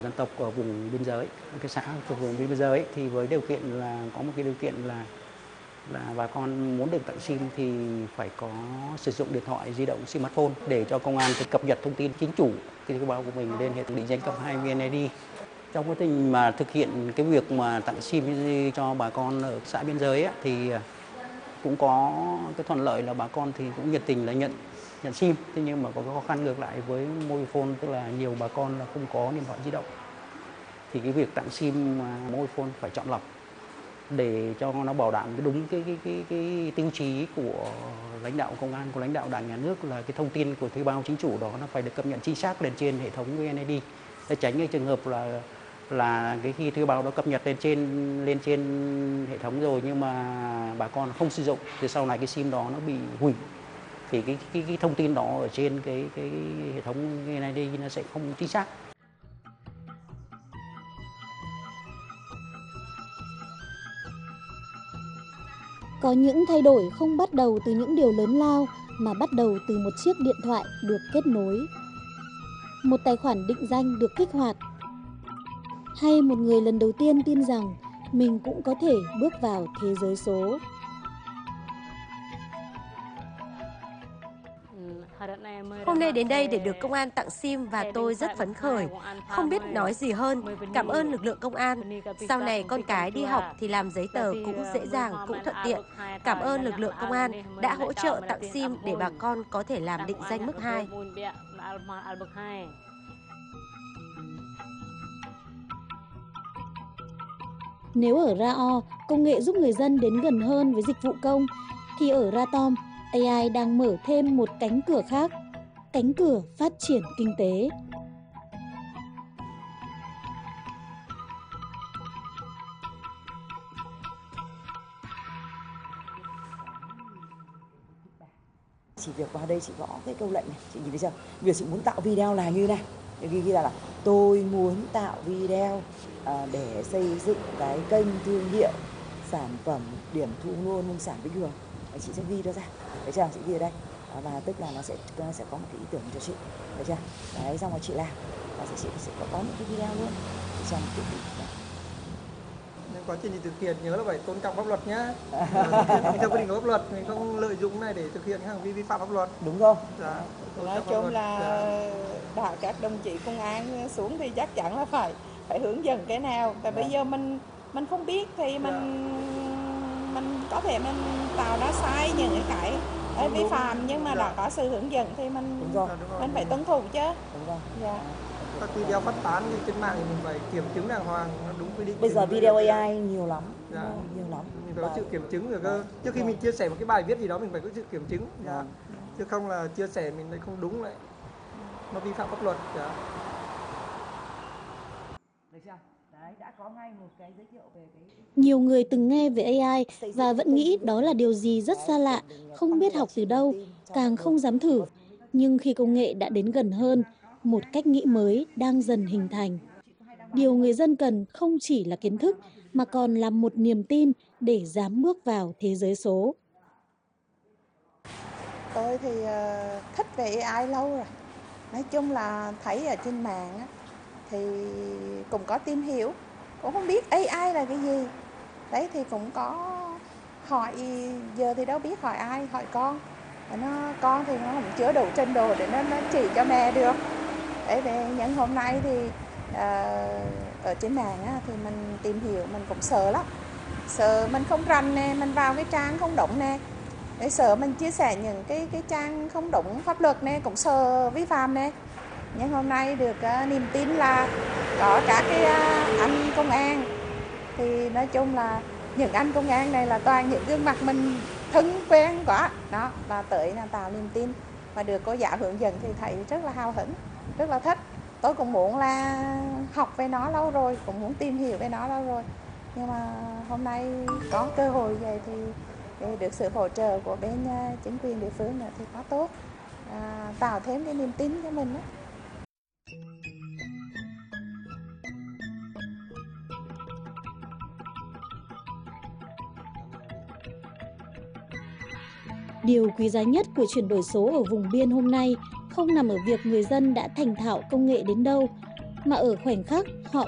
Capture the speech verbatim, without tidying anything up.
Dân tộc ở vùng biên giới, cái xã thuộc vùng biên giới ấy, thì với điều kiện là có một cái điều kiện là là bà con muốn được tặng sim thì phải có sử dụng điện thoại di động smartphone để cho công an cập nhật thông tin chính chủ cái thuê bao của mình lên hệ thống định danh cấp hai vê en i đê. Trong quá trình mà thực hiện cái việc mà tặng sim cho bà con ở xã biên giới ấy, thì cũng có cái thuận lợi là bà con thì cũng nhiệt tình là nhận nhận sim. Thế nhưng mà có cái khó khăn ngược lại với Mobifone, tức là nhiều bà con là không có điện thoại di động. Thì cái việc tặng sim Mobifone phải chọn lọc để cho nó bảo đảm cái đúng cái cái cái cái tiêu chí của lãnh đạo công an, của lãnh đạo Đảng, Nhà nước là cái thông tin của thuê bao chính chủ đó nó phải được cập nhật chính xác lên trên hệ thống vê en i đê, để tránh cái trường hợp là là cái khi thuê bao đó cập nhật lên trên lên trên hệ thống rồi nhưng mà bà con không sử dụng thì sau này cái sim đó nó bị hủy, thì cái cái, cái thông tin đó ở trên cái cái hệ thống vê en i đê nó sẽ không chính xác. Có những thay đổi không bắt đầu từ những điều lớn lao mà bắt đầu từ một chiếc điện thoại được kết nối, một tài khoản định danh được kích hoạt, hay một người lần đầu tiên tin rằng mình cũng có thể bước vào thế giới số. Hôm nay đến đây để được công an tặng sim và tôi rất phấn khởi, không biết nói gì hơn. Cảm ơn lực lượng công an. Sau này con cái đi học thì làm giấy tờ cũng dễ dàng, cũng thuận tiện. Cảm ơn lực lượng công an đã hỗ trợ tặng sim để bà con có thể làm định danh mức hai. Nếu ở Rao, công nghệ giúp người dân đến gần hơn với dịch vụ công, thì ở Ratom, a i đang mở thêm một cánh cửa khác, cánh cửa phát triển kinh tế. Chỉ việc vào đây chị gõ cái câu lệnh này, chị nhìn thấy chưa? Việc chị muốn tạo video là như này. Ghi ghi là, là tôi muốn tạo video à, để xây dựng cái kênh thương hiệu sản phẩm điểm thu mua nông sản Vĩnh Hường. Đấy, chị sẽ ghi nó ra. Đấy chưa? Chị ghi ở đây. À, và tức là nó sẽ nó sẽ có một cái ý tưởng cho chị. Đấy chưa? Đấy, xong rồi chị làm và chị sẽ có, có một cái video luôn. Chị trong cái Nên quá trình thực hiện nhớ là phải tôn trọng pháp luật nhá. Theo quy định của pháp luật, mình không lợi dụng này để thực hiện những hành vi vi phạm pháp luật. Đúng không? Dạ, nói chung là bảo các đồng chí công an xuống thì chắc chắn là phải phải hướng dẫn cái nào. Tại bây giờ mình mình không biết thì mình dạ. mình có thể mình tạo ra sai những cái cái vi phạm nhưng mà dạ. đã có sự hướng dẫn thì mình đúng rồi. mình phải tuân thủ chứ. Đúng rồi. Dạ. Các video phát tán thì trên mạng thì mình phải kiểm chứng đàng hoàng, nó đúng quy định. Bây giờ video a i nhiều lắm, dạ. nhiều lắm. Mình phải có sự kiểm chứng rồi cơ. Trước khi mình chia sẻ một cái bài viết gì đó mình phải có sự kiểm chứng. Dạ. Chứ không là chia sẻ mình lại không đúng lại nó vi phạm pháp luật. Dạ. Được chưa? Đấy, đã có ngay một cái giới thiệu về cái... Nhiều người từng nghe về a i và vẫn nghĩ đó là điều gì rất xa lạ, không biết học từ đâu, càng không dám thử. Nhưng khi công nghệ đã đến gần hơn, một cách nghĩ mới đang dần hình thành. Điều người dân cần không chỉ là kiến thức, mà còn là một niềm tin để dám bước vào thế giới số. Tôi thì uh, thích về a i lâu rồi. Nói chung là thấy ở trên mạng á, thì cũng có tìm hiểu, cũng không biết a i là cái gì. Đấy thì cũng có hỏi, giờ thì đâu biết hỏi ai, hỏi con. Nó con thì nó cũng chưa đủ trình độ để nó, nó chỉ cho mẹ được. Đấy về những hôm nay thì uh, ở trên mạng á, thì mình tìm hiểu mình cũng sợ lắm. Sợ mình không rành nè, mình vào cái trang không đúng nè. Để sợ mình chia sẻ những cái cái trang không đúng pháp luật nè, cũng sợ vi phạm nè. Nhưng hôm nay được uh, niềm tin là có các cái uh, anh công an. Thì nói chung là những anh công an này là toàn những gương mặt mình thân quen quá. Đó, và tới là tạo niềm tin. Và được cô giáo hướng dẫn thì thấy rất là hào hứng, rất là thích. Tôi cũng muốn là học về nó lâu rồi, cũng muốn tìm hiểu về nó lâu rồi. Nhưng mà hôm nay có cơ hội vậy thì được sự hỗ trợ của bên chính quyền địa phương nữa thì quá tốt, à, tạo thêm cái niềm tin cho mình đó. Điều quý giá nhất của chuyển đổi số ở vùng biên hôm nay không nằm ở việc người dân đã thành thạo công nghệ đến đâu, mà ở khoảnh khắc họ